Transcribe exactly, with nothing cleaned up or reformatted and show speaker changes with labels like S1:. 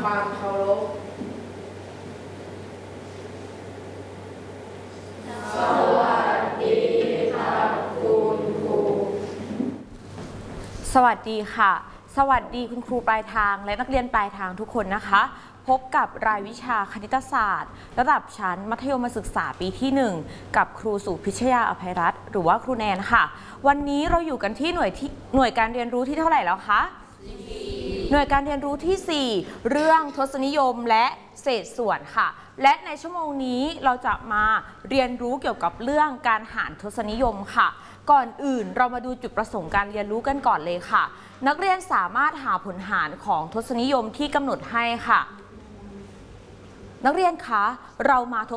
S1: ความเคารพสวัสดีค่ะคุณครู
S2: สวัสดีค่ะสวัสดีคุณครูปลายทางและนักเรียนปลายทางทุกคนนะคะพบกับรายวิชาคณิตศาสตร์ระดับชั้นมัธยมศึกษาปีที่หนึ่งกับครูสุพิชยาอภัยรัตน์หรือว่าครูแนนค่ะวันนี้เราอยู่กันที่หน่วยที่หน่วยการเรียนรู้ที่เท่าไหร่แล้วคะหน่วยการเรียนรู้ที่สี่เรื่องทศนิยมและเศษส่วนค่ะและในชั่วโมงนี้เราจะมาเรียนรู้เกี่ยวกับเรื่องการหารทศนิยมค่ะก่อนอื่นเรามาดูจุดประสงค์การเรียนรู้กันก่อนเลยค่ะนักเรียนสามารถหาผลหารของทศนิยมที่กำหนดให้ค่ะนักเรียนคะเรามาท